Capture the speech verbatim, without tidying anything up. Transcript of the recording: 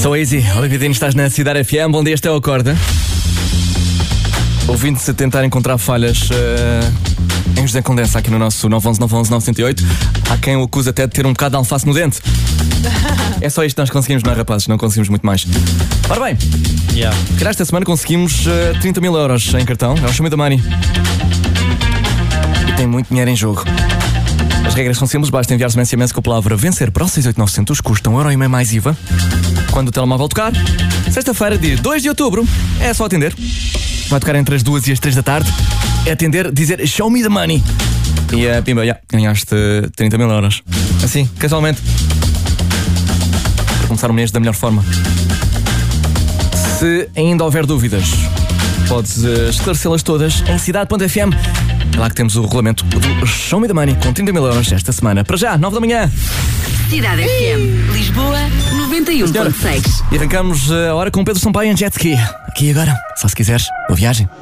So easy, Olivia Dino, estás na Cidade F M. Bom dia, este é o Acorda. Ouvindo-se a tentar encontrar falhas uh, em José Condensa aqui no nosso nove um um nove um um nove zero oito. Há quem o acusa até de ter um bocado de alface no dente. É só isto que nós conseguimos, não é, rapazes? Não conseguimos muito mais. Ora bem, yeah. calhar esta semana conseguimos uh, trinta mil euros em cartão. É o Show Me the Money. E tem muito dinheiro em jogo. As regras são simples, basta enviar-se um S M S com a palavra vencer para o seis oito nove zero zero, custa um euro e meio mais I V A. Quando o telemóvel tocar, sexta-feira, dia dois de outubro, é só atender. Vai tocar entre as duas e as três da tarde. É atender, dizer Show Me the Money. E a uh, pimba, yeah, ganhaste uh, trinta mil euros. Assim, casualmente. Para começar o mês da melhor forma. Se ainda houver dúvidas, podes uh, esclarecê-las todas em cidade ponto f m. É lá que temos o regulamento do Show Me the Money com trinta mil euros esta semana. Para já, nove da manhã. Cidade F M, Lisboa, noventa e um ponto seis. E arrancamos a hora com o Pedro Sampaio em jet ski. Aqui agora, só se quiseres, boa viagem.